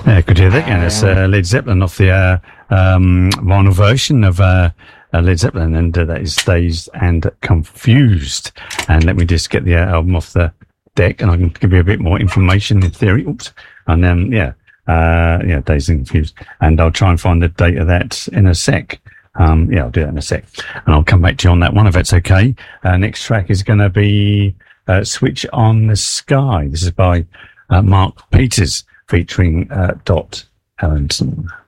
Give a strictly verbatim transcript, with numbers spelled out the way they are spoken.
Yeah, good to hear that. And it's uh, Led Zeppelin off the uh, um, vinyl version of uh, uh, Led Zeppelin, and uh, that is Dazed and Confused. And let me just get the uh, album off the deck, and I can give you a bit more information in theory. Oops. And then, yeah, uh, yeah, Dazed and Confused. And I'll try and find the date of that in a sec. Um, yeah, I'll do that in a sec. And I'll come back to you on that one if that's okay. Uh, next track is going to be uh, Switch on the Sky. This is by uh, Mark Peters, featuring uh, Dot Allenson.